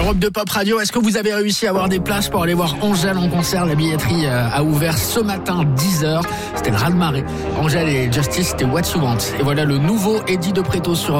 Europe 2 Pop Radio, est-ce que vous avez réussi à avoir des places pour aller voir Angèle en concert? La billetterie a ouvert ce matin 10h. C'était le raz-de-marée. Angèle et Justice, c'était What You Want. Et voilà le nouveau Eddie de Pretto sur